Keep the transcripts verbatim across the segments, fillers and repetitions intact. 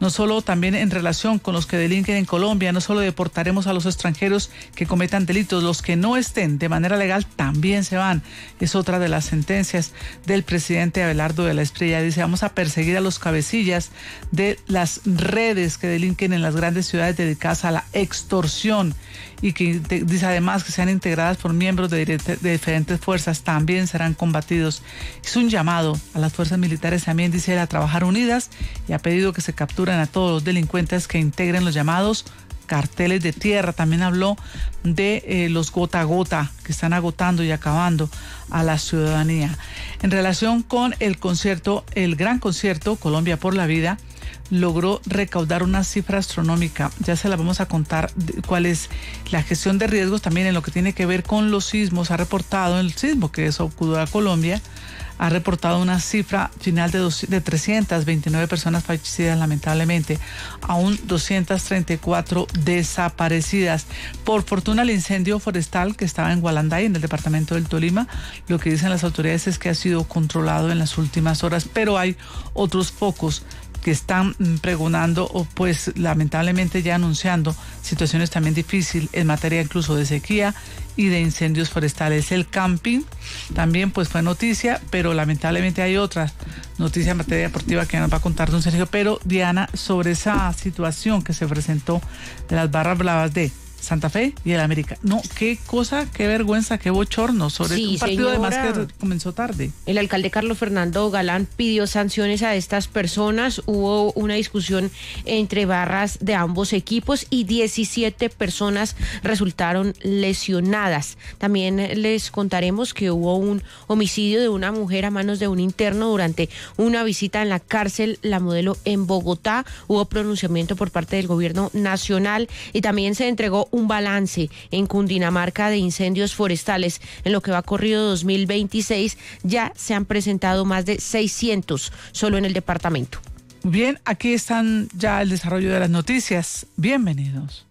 no solo también en relación con los que delinquen en Colombia, no solo deportaremos a los extranjeros que cometan delitos, los que no estén de manera legal también se van. Es otra de las sentencias del presidente Abelardo de la Espriella. Dice, vamos a perseguir a los cabecillas de las redes que delinquen en las grandes ciudades dedicadas a la extorsión, y que dice además que sean integradas por miembros de, de diferentes fuerzas, también serán combatidos. Es un llamado a las fuerzas militares también, dice él, a trabajar unidas, y ha pedido que se capturen a todos los delincuentes que integren los llamados carteles de tierra. También habló de eh, los gota a gota que están agotando y acabando a la ciudadanía. En relación con el concierto, el gran concierto Colombia por la Vida, logró recaudar una cifra astronómica. Ya se la vamos a contar cuál es la gestión de riesgos también en lo que tiene que ver con los sismos. Ha reportado el sismo que sacudió a Colombia, ha reportado una cifra final de, dos, de trescientas veintinueve personas fallecidas, lamentablemente, aún doscientas treinta y cuatro desaparecidas. Por fortuna, el incendio forestal que estaba en Gualanday, en el departamento del Tolima, lo que dicen las autoridades es que ha sido controlado en las últimas horas, pero hay otros focos que están pregonando o pues lamentablemente ya anunciando situaciones también difíciles en materia incluso de sequía y de incendios forestales. El camping también pues fue noticia, pero lamentablemente hay otras noticias en materia deportiva que nos va a contar don Sergio. Pero Diana, sobre esa situación que se presentó de las barras bravas de Santa Fe y el América. No, qué cosa, qué vergüenza, qué bochorno sobre sí, un partido señora, además que comenzó tarde. El alcalde Carlos Fernando Galán pidió sanciones a estas personas. Hubo una discusión entre barras de ambos equipos y diecisiete personas resultaron lesionadas. También les contaremos que hubo un homicidio de una mujer a manos de un interno durante una visita en la cárcel La Modelo en Bogotá. Hubo pronunciamiento por parte del gobierno nacional y también se entregó un balance en Cundinamarca de incendios forestales. En lo que va corrido dos mil veintiséis ya se han presentado más de seiscientos solo en el departamento. Bien, aquí están ya el desarrollo de las noticias. Bienvenidos.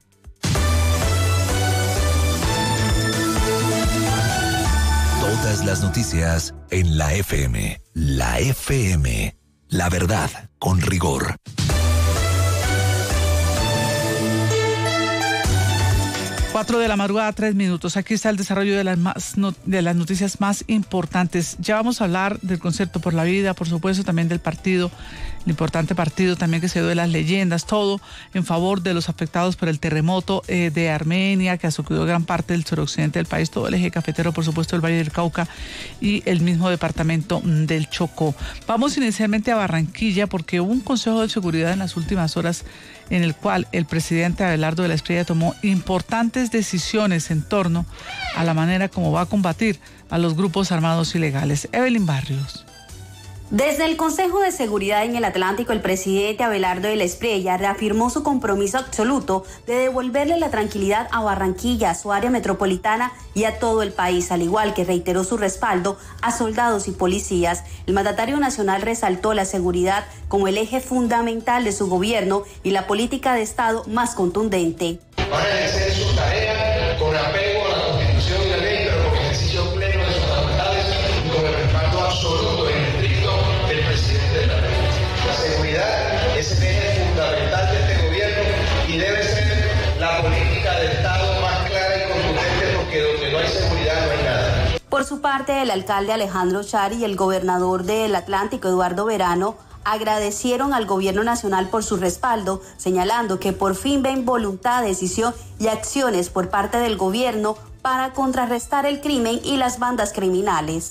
Todas las noticias en la F M. La F M. La verdad con rigor. Cuatro de la madrugada, tres minutos. Aquí está el desarrollo de las más no, de las noticias más importantes. Ya vamos a hablar del concierto por la vida, por supuesto, también del partido, el importante partido también que se dio de las leyendas, todo en favor de los afectados por el terremoto eh, de Armenia, que ha sacudido gran parte del suroccidente del país, todo el eje cafetero, por supuesto, el Valle del Cauca y el mismo departamento del Chocó. Vamos inicialmente a Barranquilla porque hubo un consejo de seguridad en las últimas horas en el cual el presidente Abelardo de la Espriella tomó importantes decisiones en torno a la manera como va a combatir a los grupos armados ilegales. Evelyn Barrios. Desde el Consejo de Seguridad en el Atlántico, el presidente Abelardo de la Espriella reafirmó su compromiso absoluto de devolverle la tranquilidad a Barranquilla, a su área metropolitana y a todo el país, al igual que reiteró su respaldo a soldados y policías. El mandatario nacional resaltó la seguridad como el eje fundamental de su gobierno y la política de Estado más contundente. Van a ejercer su tarea con apego a la Constitución y la ley, pero con ejercicio pleno de sus facultades y con el respaldo absoluto y estricto del presidente de la República. La seguridad es el eje fundamental de este gobierno y debe ser la política de Estado más clara y contundente, porque donde no hay seguridad no hay nada. Por su parte, el alcalde Alejandro Chari y el gobernador del Atlántico, Eduardo Verano, agradecieron al gobierno nacional por su respaldo, señalando que por fin ven voluntad, decisión y acciones por parte del gobierno para contrarrestar el crimen y las bandas criminales.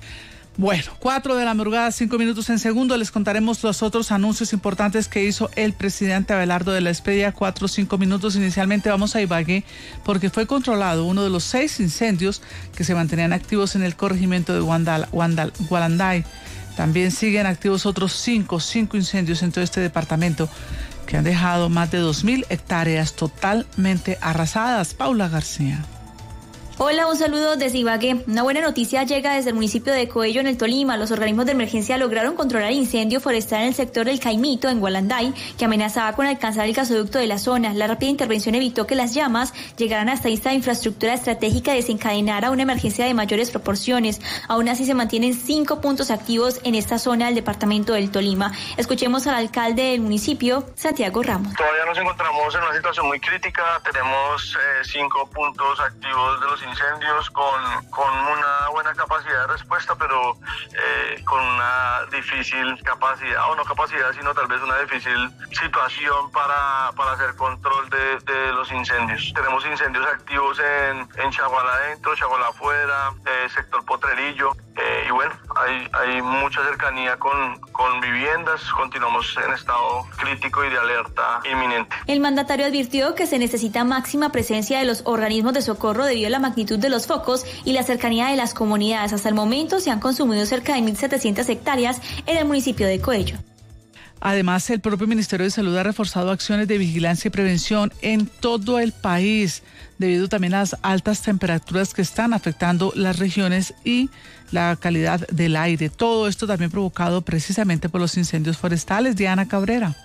Bueno, cuatro de la madrugada, cinco minutos en segundo, les contaremos los otros anuncios importantes que hizo el presidente Abelardo de la Espriella. Cuatro, cinco minutos. Inicialmente vamos a Ibagué porque fue controlado uno de los seis incendios que se mantenían activos en el corregimiento de Guandal, Guandal, Gualanday. También siguen activos otros cinco, cinco incendios en todo este departamento que han dejado más de dos mil hectáreas totalmente arrasadas. Paula García. Hola, un saludo desde Ibagué. Una buena noticia llega desde el municipio de Coello, en el Tolima. Los organismos de emergencia lograron controlar el incendio forestal en el sector del Caimito, en Gualanday, que amenazaba con alcanzar el gasoducto de la zona. La rápida intervención evitó que las llamas llegaran hasta esta infraestructura estratégica y desencadenara una emergencia de mayores proporciones. Aún así, se mantienen cinco puntos activos en esta zona del departamento del Tolima. Escuchemos al alcalde del municipio, Santiago Ramos. Todavía nos encontramos en una situación muy crítica. Tenemos eh, cinco puntos activos de los incendios con, con una buena capacidad de respuesta, pero eh, con una difícil capacidad, o no capacidad, sino tal vez una difícil situación para, para hacer control de, de los incendios. Tenemos incendios activos en, en Chagual adentro, Chagual afuera, eh, sector Potrerillo, eh, y bueno, hay, hay mucha cercanía con, con viviendas. Continuamos en estado crítico y de alerta inminente. El mandatario advirtió que se necesita máxima presencia de los organismos de socorro debido a la magnitud de los focos y la cercanía de las comunidades. Hasta el momento se han consumido cerca de mil setecientas hectáreas en el municipio de Coello. Además, el propio Ministerio de Salud ha reforzado acciones de vigilancia y prevención en todo el país, debido también a las altas temperaturas que están afectando las regiones y la calidad del aire. Todo esto también provocado precisamente por los incendios forestales. Diana Cabrera.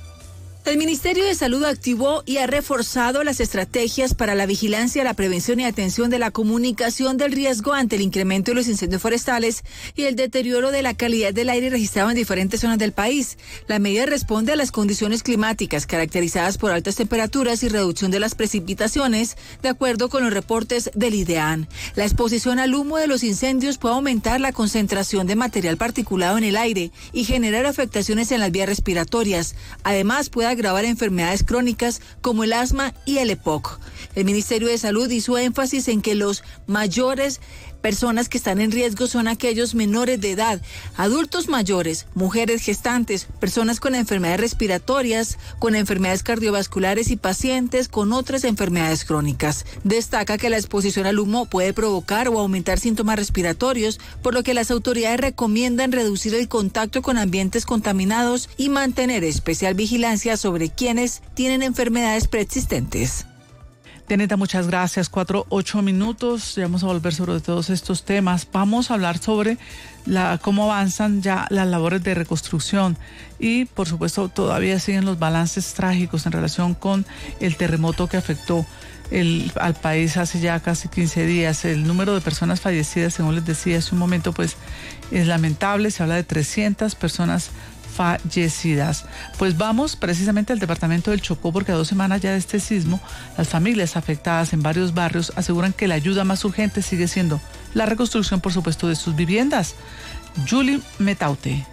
El Ministerio de Salud activó y ha reforzado las estrategias para la vigilancia, la prevención y atención de la comunicación del riesgo ante el incremento de los incendios forestales y el deterioro de la calidad del aire registrado en diferentes zonas del país. La medida responde a las condiciones climáticas caracterizadas por altas temperaturas y reducción de las precipitaciones, de acuerdo con los reportes del IDEAN. La exposición al humo de los incendios puede aumentar la concentración de material particulado en el aire y generar afectaciones en las vías respiratorias. Además, puede agravar enfermedades crónicas como el asma y el E P O C. El Ministerio de Salud hizo énfasis en que los mayores personas que están en riesgo son aquellos menores de edad, adultos mayores, mujeres gestantes, personas con enfermedades respiratorias, con enfermedades cardiovasculares y pacientes con otras enfermedades crónicas. Destaca que la exposición al humo puede provocar o aumentar síntomas respiratorios, por lo que las autoridades recomiendan reducir el contacto con ambientes contaminados y mantener especial vigilancia sobre quienes tienen enfermedades preexistentes. Teneta, muchas gracias. Cuatro, ocho minutos. Ya vamos a volver sobre todos estos temas. Vamos a hablar sobre la, cómo avanzan ya las labores de reconstrucción y, por supuesto, todavía siguen los balances trágicos en relación con el terremoto que afectó el, al país hace ya casi quince días. El número de personas fallecidas, según les decía hace un momento, pues es lamentable. Se habla de trescientas personas fallecidas. Pues vamos precisamente al departamento del Chocó, porque a dos semanas ya de este sismo, las familias afectadas en varios barrios aseguran que la ayuda más urgente sigue siendo la reconstrucción, por supuesto, de sus viviendas. Julie Metaute.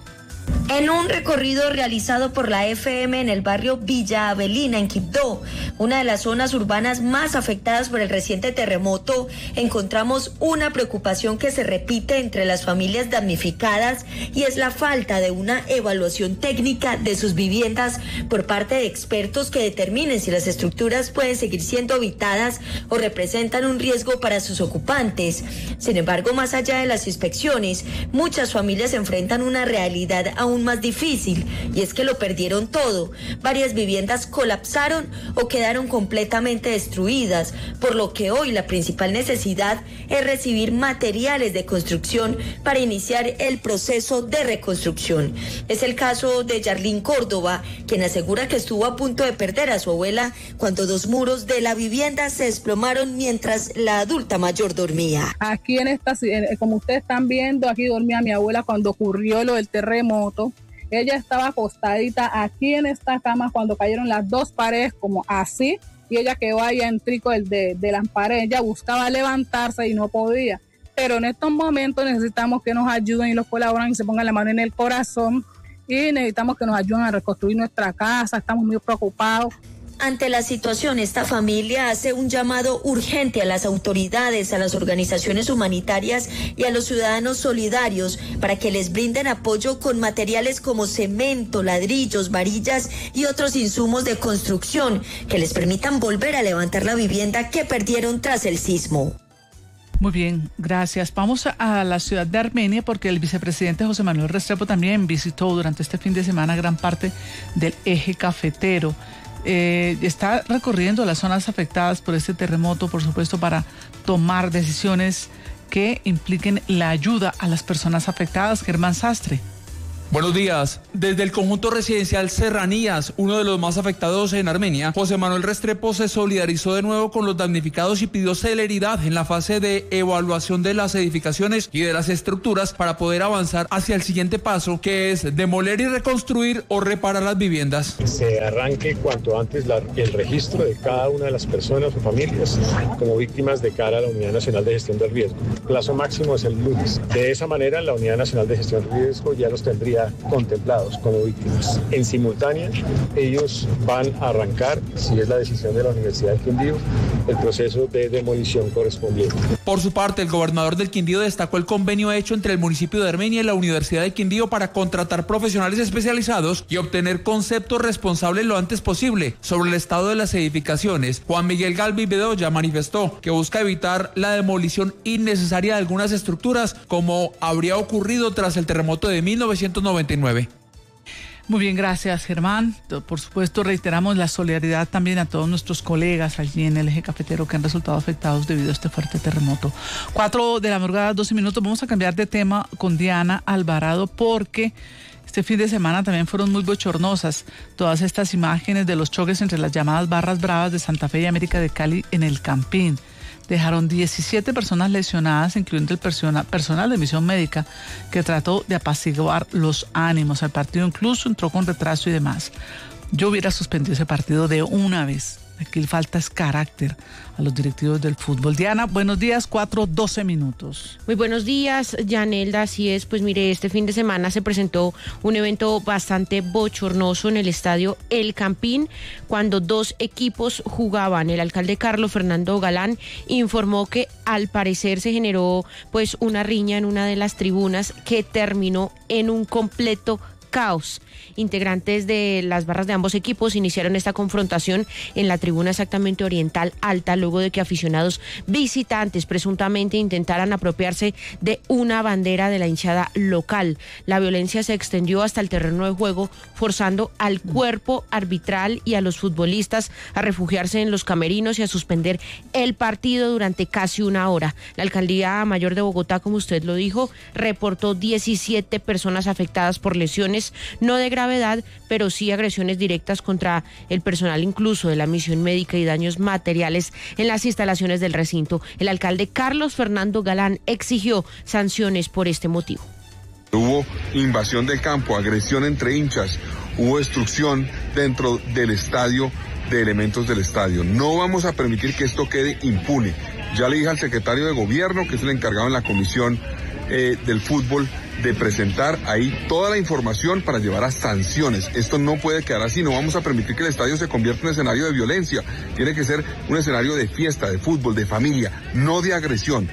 En un recorrido realizado por la F M en el barrio Villa Avelina, en Quibdó, una de las zonas urbanas más afectadas por el reciente terremoto, encontramos una preocupación que se repite entre las familias damnificadas y es la falta de una evaluación técnica de sus viviendas por parte de expertos que determinen si las estructuras pueden seguir siendo habitadas o representan un riesgo para sus ocupantes. Sin embargo, más allá de las inspecciones, muchas familias enfrentan una realidad aún más difícil, y es que lo perdieron todo. Varias viviendas colapsaron o quedaron completamente destruidas, por lo que hoy la principal necesidad es recibir materiales de construcción para iniciar el proceso de reconstrucción. Es el caso de Yarlín Córdoba, quien asegura que estuvo a punto de perder a su abuela cuando dos muros de la vivienda se desplomaron mientras la adulta mayor dormía. Aquí en esta, como ustedes están viendo, aquí dormía mi abuela cuando ocurrió lo del terremoto. Ella estaba acostadita aquí en esta cama cuando cayeron las dos paredes como así, y ella quedó ahí en trico de, de, de las paredes. Ella buscaba levantarse y no podía. Pero en estos momentos necesitamos que nos ayuden y los colaboran y se pongan la mano en el corazón, y necesitamos que nos ayuden a reconstruir nuestra casa. Estamos muy preocupados. Ante la situación, esta familia hace un llamado urgente a las autoridades, a las organizaciones humanitarias y a los ciudadanos solidarios para que les brinden apoyo con materiales como cemento, ladrillos, varillas y otros insumos de construcción que les permitan volver a levantar la vivienda que perdieron tras el sismo. Muy bien, gracias. Vamos a la ciudad de Armenia porque el vicepresidente José Manuel Restrepo también visitó durante este fin de semana gran parte del eje cafetero. eh, está recorriendo las zonas afectadas por este terremoto, por supuesto, para tomar decisiones que impliquen la ayuda a las personas afectadas. Germán Sastre. Buenos días. Desde el conjunto residencial Serranías, uno de los más afectados en Armenia, José Manuel Restrepo se solidarizó de nuevo con los damnificados y pidió celeridad en la fase de evaluación de las edificaciones y de las estructuras para poder avanzar hacia el siguiente paso, que es demoler y reconstruir o reparar las viviendas. Se arranque cuanto antes la, el registro de cada una de las personas o familias como víctimas de cara a la Unidad Nacional de Gestión del Riesgo. El plazo máximo es el lunes. De esa manera, la Unidad Nacional de Gestión del Riesgo ya los tendría contemplados como víctimas. En simultánea, ellos van a arrancar, si es la decisión de la Universidad del Quindío, el proceso de demolición correspondiente. Por su parte, el gobernador del Quindío destacó el convenio hecho entre el municipio de Armenia y la Universidad del Quindío para contratar profesionales especializados y obtener conceptos responsables lo antes posible sobre el estado de las edificaciones. Juan Miguel Galvi Bedoya manifestó que busca evitar la demolición innecesaria de algunas estructuras, como habría ocurrido tras el terremoto de mil novecientos noventa y nueve. Muy bien, gracias, Germán. Por supuesto, reiteramos la solidaridad también a todos nuestros colegas allí en el eje cafetero que han resultado afectados debido a este fuerte terremoto. Cuatro de la madrugada, doce minutos. Vamos a cambiar de tema con Diana Alvarado porque este fin de semana también fueron muy bochornosas todas estas imágenes de los choques entre las llamadas barras bravas de Santa Fe y América de Cali en el Campín. Dejaron diecisiete personas lesionadas, incluyendo el persona, personal de misión médica, que trató de apaciguar los ánimos. El partido incluso entró con retraso y demás. Yo hubiera suspendido ese partido de una vez. Aquí falta es carácter a los directivos del fútbol. Diana, buenos días, cuatro, doce minutos. Muy buenos días, Yanelda, así es, pues mire, este fin de semana se presentó un evento bastante bochornoso en el estadio El Campín, cuando dos equipos jugaban. El alcalde Carlos Fernando Galán informó que al parecer se generó pues una riña en una de las tribunas que terminó en un completo caos. Integrantes de las barras de ambos equipos iniciaron esta confrontación en la tribuna exactamente oriental alta, luego de que aficionados visitantes presuntamente intentaran apropiarse de una bandera de la hinchada local. La violencia se extendió hasta el terreno de juego, forzando al cuerpo arbitral y a los futbolistas a refugiarse en los camerinos y a suspender el partido durante casi una hora. La Alcaldía Mayor de Bogotá, como usted lo dijo, reportó diecisiete personas afectadas por lesiones, no de gravedad, pero sí agresiones directas contra el personal incluso de la misión médica y daños materiales en las instalaciones del recinto. El alcalde Carlos Fernando Galán exigió sanciones por este motivo. Hubo invasión del campo, agresión entre hinchas, hubo destrucción dentro del estadio de elementos del estadio. No vamos a permitir que esto quede impune. Ya le dije al secretario de gobierno, que es el encargado en la comisión eh, del fútbol, de presentar ahí toda la información para llevar a sanciones. Esto no puede quedar así, no vamos a permitir que el estadio se convierta en un escenario de violencia. Tiene que ser un escenario de fiesta, de fútbol, de familia, no de agresión.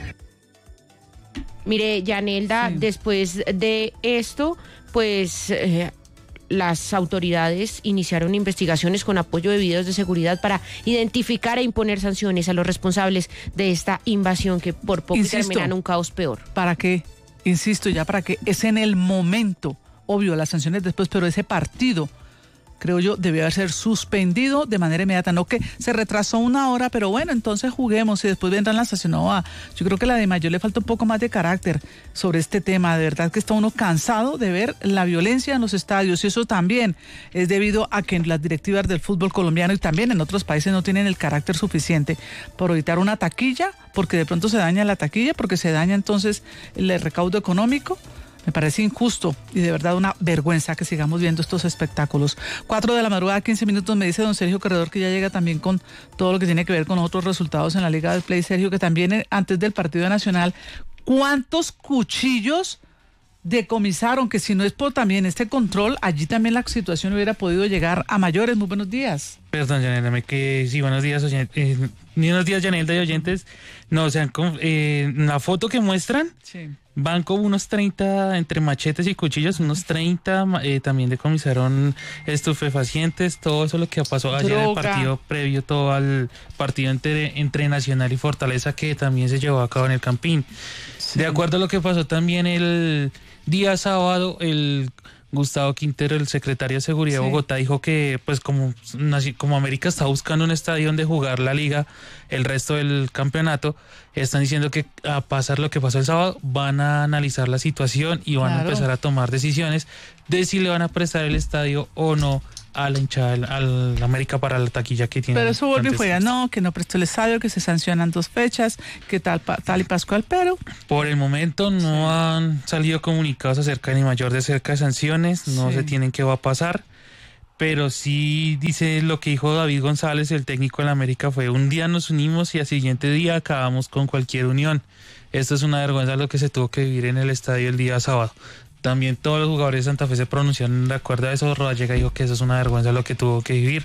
Mire, Yanelda, sí. Después de esto, pues eh, las autoridades iniciaron investigaciones con apoyo de videos de seguridad para identificar e imponer sanciones a los responsables de esta invasión que por poco termina en un caos peor. ¿Para qué? Insisto, ya para que es en el momento, obvio, las sanciones después, pero ese partido, creo yo, debió haber sido suspendido de manera inmediata, no que se retrasó una hora, pero bueno, entonces juguemos y después vendrán las sanciones. No, yo creo que a la de Mayor le falta un poco más de carácter sobre este tema. De verdad que está uno cansado de ver la violencia en los estadios, y eso también es debido a que las directivas del fútbol colombiano y también en otros países no tienen el carácter suficiente por evitar una taquilla, porque de pronto se daña la taquilla, porque se daña entonces el recaudo económico. Me parece injusto y de verdad una vergüenza que sigamos viendo estos espectáculos. Cuatro de la madrugada, quince minutos, me dice don Sergio Corredor que ya llega también con todo lo que tiene que ver con otros resultados en la Liga del Play. Sergio, que también antes del partido nacional, ¿cuántos cuchillos decomisaron? Que si no es por también este control, allí también la situación hubiera podido llegar a mayores. Muy buenos días. Perdón, Yanelda, me que sí, buenos días, oyentes. Eh, buenos días, Yanelda y oyentes. No, o sea, con, eh, la foto que muestran, sí, van como unos treinta, entre machetes y cuchillos, unos treinta, eh, también decomisaron estupefacientes, todo eso lo que pasó ayer en el partido previo, todo al partido entre, entre Nacional y Fortaleza, que también se llevó a cabo en el Campín. Sí. De acuerdo a lo que pasó también el día sábado, el Gustavo Quintero, el secretario de Seguridad sí. de Bogotá, dijo que pues como, como América está buscando un estadio donde jugar la liga, el resto del campeonato, están diciendo que a pasar lo que pasó el sábado, van a analizar la situación y van claro. a empezar a tomar decisiones de si le van a prestar el estadio o no a la hinchada, al América para la taquilla que tiene. Pero eso vuelve y fue, no, que no prestó el estadio, que se sancionan dos fechas, que tal, tal y Pascual, pero... Por el momento no sí. han salido comunicados acerca ni mayor de cerca de sanciones, no sí. se tienen qué va a pasar, pero sí dice lo que dijo David González, el técnico de la América, fue un día nos unimos y al siguiente día acabamos con cualquier unión. Esto es una vergüenza lo que se tuvo que vivir en el estadio el día sábado. También todos los jugadores de Santa Fe se pronunciaron de acuerdo a eso. Rodallega dijo que eso es una vergüenza lo que tuvo que vivir.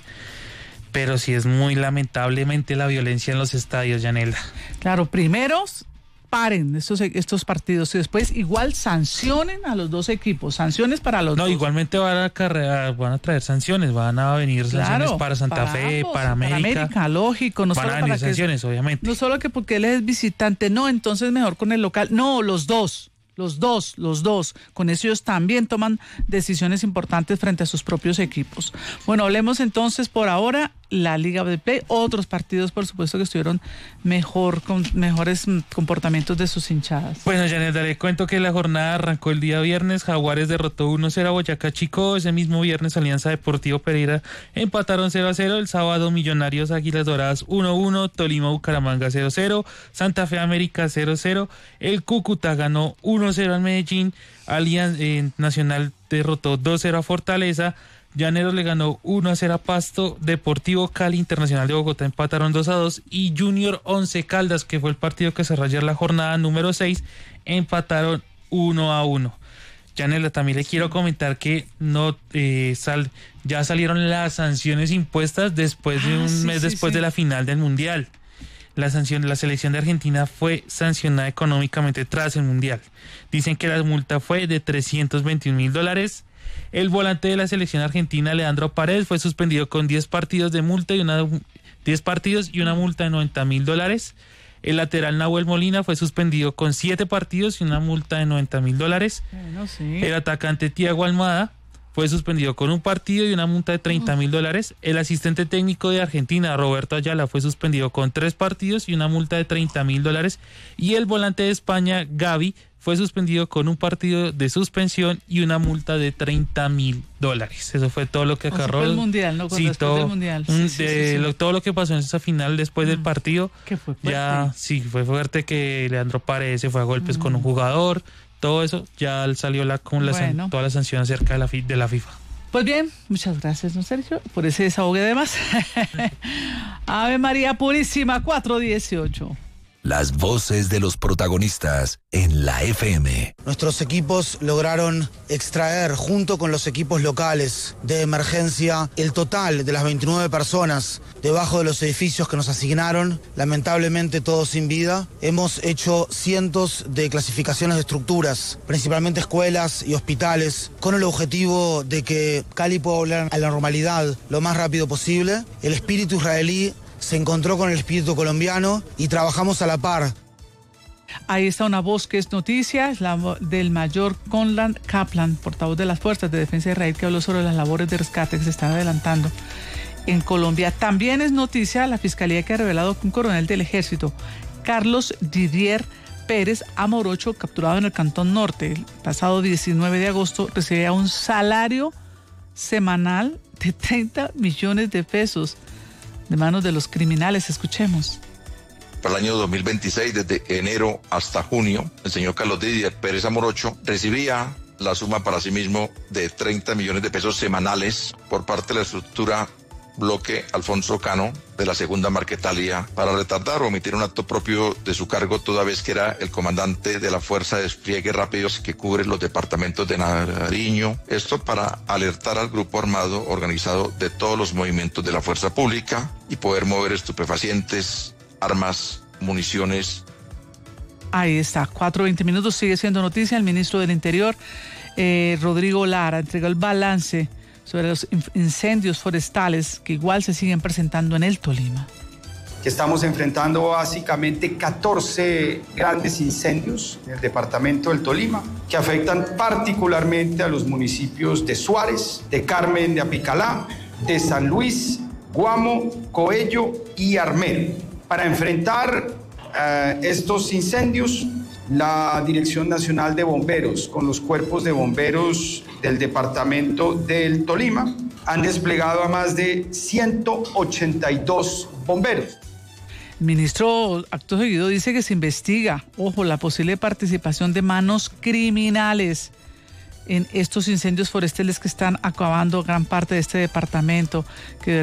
Pero sí es muy lamentablemente la violencia en los estadios, Yanela. Claro, primero paren estos, estos partidos y después igual sancionen a los dos equipos. Sanciones para los no, dos. No, igualmente van a, cargar, van a traer sanciones. Van a venir claro, sanciones para Santa para Fe, ambos, para América. Para América, lógico. No van solo a venir para sanciones, que, obviamente. No solo que porque él es visitante, no, entonces mejor con el local. No, los dos. Los dos, los dos. Con eso ellos también toman decisiones importantes frente a sus propios equipos. Bueno, hablemos entonces por ahora la Liga de Play. Otros partidos, por supuesto, que estuvieron mejor, con mejores comportamientos de sus hinchadas. Bueno, Janet, le cuento que la jornada arrancó el día viernes. Jaguares derrotó uno cero a Boyacá Chico. Ese mismo viernes Alianza Deportivo Pereira empataron cero a cero. El sábado Millonarios Águilas Doradas uno a uno. Tolima Bucaramanga cero a cero. Santa Fe América cero a cero. El Cúcuta ganó uno a cero al Medellín. Alianza eh, Nacional derrotó dos a cero a Fortaleza. Llaneros le ganó uno a cero a Pasto. Deportivo Cali, Internacional de Bogotá empataron dos a dos. Y Junior Once Caldas, que fue el partido que cerró ayer la jornada número seis, empataron uno a uno. Yanela, también le quiero comentar que no eh, sal, ya salieron las sanciones impuestas después de un ah, sí, mes sí, después sí. de la final del Mundial. La sanción, la selección de Argentina fue sancionada económicamente tras el Mundial. Dicen que la multa fue de trescientos veintiún mil dólares. El volante de la selección argentina, Leandro Paredes, fue suspendido con diez partidos de multa y una diez partidos y una multa de noventa mil dólares. El lateral Nahuel Molina fue suspendido con siete partidos y una multa de noventa mil dólares. Bueno, sí. El atacante Thiago Almada fue suspendido con un partido y una multa de treinta mil dólares. El asistente técnico de Argentina, Roberto Ayala, fue suspendido con tres partidos y una multa de treinta mil dólares. Y el volante de España, Gavi, fue suspendido con un partido de suspensión y una multa de treinta mil dólares. Eso fue todo lo que acarró. Fue el mundial, ¿no? Sí, todo, del mundial. Sí, sí, de, sí, sí. Lo, todo lo que pasó en esa final después mm. del partido. ¿Qué fue fuerte? Ya, sí, fue fuerte que Leandro Paredes se fue a golpes mm. con un jugador. Todo eso ya salió la, con la, bueno. toda la sanción acerca de la, de la FIFA. Pues bien, muchas gracias, don Sergio, por ese desahogue de más. Ave María Purísima, cuatro dieciocho. Las voces de los protagonistas en la F M. Nuestros equipos lograron extraer, junto con los equipos locales de emergencia, el total de las veintinueve personas debajo de los edificios que nos asignaron, lamentablemente todos sin vida. Hemos hecho cientos de clasificaciones de estructuras, principalmente escuelas y hospitales, con el objetivo de que Cali pueda volver a la normalidad lo más rápido posible. El espíritu israelí se encontró con el espíritu colombiano y trabajamos a la par. Ahí está una voz que es noticia, es la del mayor Conrad Kaplan, portavoz de las Fuerzas de Defensa de Israel, que habló sobre las labores de rescate que se están adelantando en Colombia. También es noticia la Fiscalía que ha revelado que un coronel del Ejército, Carlos Didier Pérez Amorocho, capturado en el Cantón Norte el pasado diecinueve de agosto, recibía un salario semanal de treinta millones de pesos de manos de los criminales. Escuchemos. Para el año dos mil veintiséis, desde enero hasta junio, el señor Carlos Didier Pérez Amorocho recibía la suma para sí mismo de treinta millones de pesos semanales por parte de la estructura Bloque Alfonso Cano de la segunda Marquetalia para retardar o omitir un acto propio de su cargo, toda vez que era el comandante de la Fuerza de Despliegue Rápidos que cubre los departamentos de Nariño. Esto para alertar al grupo armado organizado de todos los movimientos de la fuerza pública y poder mover estupefacientes, armas, municiones. Ahí está, cuatro veinte minutos, sigue siendo noticia. El ministro del Interior, eh, Rodrigo Lara, entregó el balance sobre los incendios forestales que igual se siguen presentando en el Tolima. que estamos enfrentando básicamente catorce grandes incendios en el departamento del Tolima, que afectan particularmente a los municipios de Suárez, de Carmen de Apicalá, de San Luis, Guamo, Coello y Armero. Para enfrentar uh, estos incendios, la Dirección Nacional de Bomberos, con los cuerpos de bomberos del departamento del Tolima, han desplegado a más de ciento ochenta y dos bomberos. El ministro acto seguido dice que se investiga, ojo, la posible participación de manos criminales en estos incendios forestales que están acabando gran parte de este departamento, que